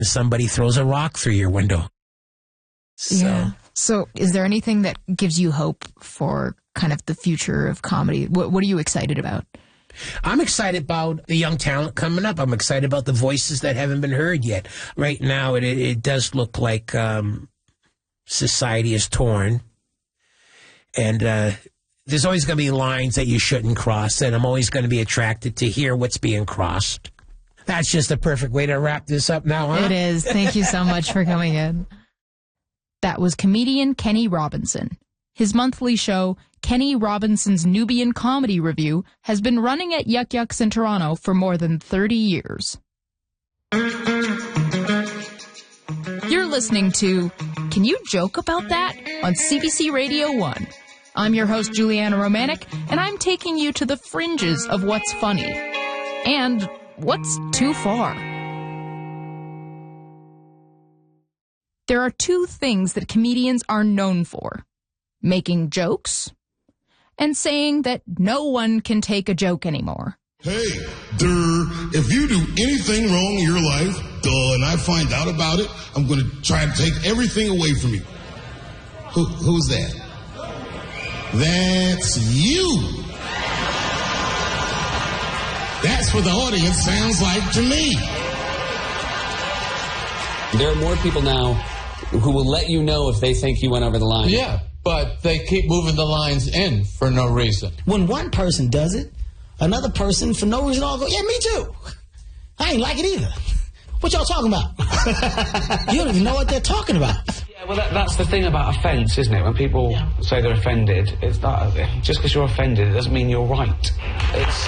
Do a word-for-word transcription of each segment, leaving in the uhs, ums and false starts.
somebody throws a rock through your window. So. Yeah. So is there anything that gives you hope for kind of the future of comedy? What, what are you excited about? I'm excited about the young talent coming up. I'm excited about the voices that haven't been heard yet. Right now, it, it does look like um, society is torn. And uh, there's always going to be lines that you shouldn't cross, and I'm always going to be attracted to hear what's being crossed. That's just a perfect way to wrap this up now, huh? It is. Thank you so much for coming in. That was comedian Kenny Robinson. His monthly show, Kenny Robinson's Nubian Comedy Review, has been running at Yuck Yucks in Toronto for more than thirty years. You're listening to Can You Joke About That? On C B C Radio one. I'm your host, Juliana Romanek, and I'm taking you to the fringes of what's funny and what's too far. There are two things that comedians are known for: making jokes and saying that no one can take a joke anymore. Hey, duh, if you do anything wrong in your life, duh, and I find out about it, I'm going to try to take everything away from you. Who, who's that? That's you. That's what the audience sounds like to me. There are more people now who will let you know if they think you went over the line. Yeah, but they keep moving the lines in for no reason. When one person does it, another person, for no reason, all go, yeah, me too. I ain't like it either. What y'all talking about? You don't even know what they're talking about. Yeah, well, that, that's the thing about offence, isn't it? When people yeah. say they're offended, it's that, just because you're offended, it doesn't mean you're right. It's...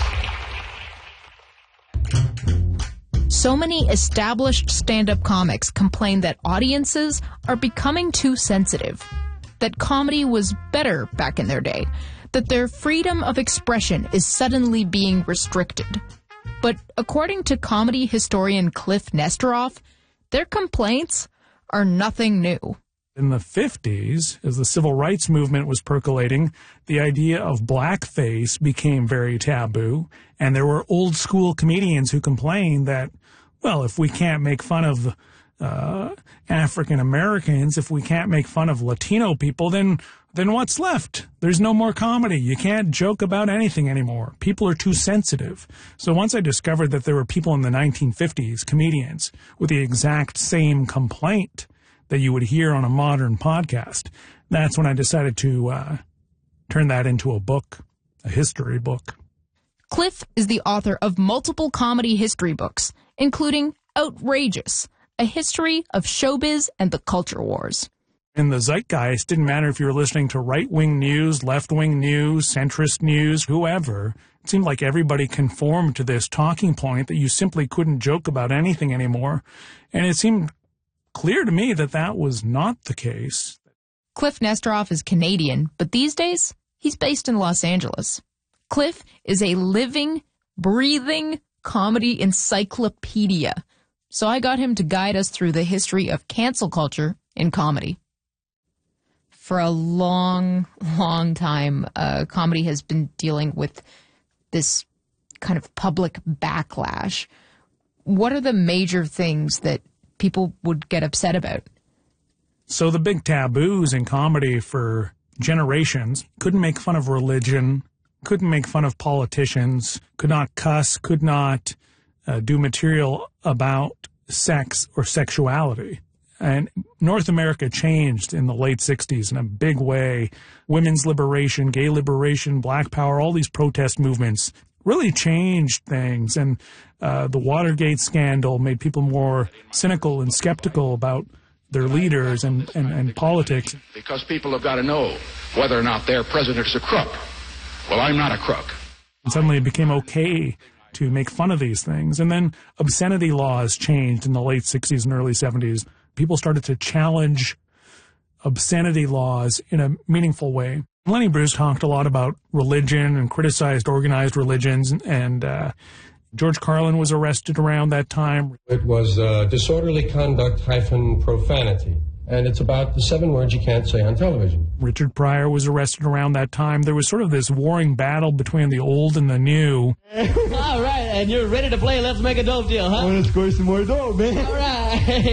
So many established stand-up comics complain that audiences are becoming too sensitive, that comedy was better back in their day, that their freedom of expression is suddenly being restricted. But according to comedy historian Cliff Nesteroff, their complaints are nothing new. In the fifties, as the civil rights movement was percolating, the idea of blackface became very taboo, and there were old school comedians who complained that, well, if we can't make fun of uh, African Americans, if we can't make fun of Latino people, then then what's left? There's no more comedy. You can't joke about anything anymore. People are too sensitive. So once I discovered that there were people in the nineteen fifties, comedians, with the exact same complaint that you would hear on a modern podcast, that's when I decided to uh, turn that into a book, a history book. Cliff is the author of multiple comedy history books, including Outrageous, a history of showbiz and the culture wars. In the zeitgeist, didn't matter if you were listening to right-wing news, left-wing news, centrist news, whoever. It seemed like everybody conformed to this talking point that you simply couldn't joke about anything anymore. And it seemed clear to me that that was not the case. Cliff Nesteroff is Canadian, but these days, he's based in Los Angeles. Cliff is a living, breathing comedy encyclopedia. So I got him to guide us through the history of cancel culture in comedy. For a long, long time, uh, comedy has been dealing with this kind of public backlash. What are the major things that people would get upset about? So the big taboos in comedy for generations: couldn't make fun of religion, couldn't make fun of politicians, could not cuss, could not uh, do material about sex or sexuality. And North America changed in the late sixties in a big way. Women's liberation, gay liberation, black power, all these protest movements really changed things. And uh, the Watergate scandal made people more cynical and skeptical about their leaders and, and, and politics. Because people have got to know whether or not their president's a crook. Well, I'm not a crook. And suddenly it became okay to make fun of these things. And then obscenity laws changed in the late sixties and early seventies. People started to challenge obscenity laws in a meaningful way. Lenny Bruce talked a lot about religion and criticized organized religions, and uh, George Carlin was arrested around that time. It was uh, disorderly conduct hyphen profanity. and it's about the seven words you can't say on television. Richard Pryor was arrested around that time. There was sort of this warring battle between the old and the new. All right, and you're ready to play Let's Make a Dope Deal, huh? I want to score some more dope, man. All right.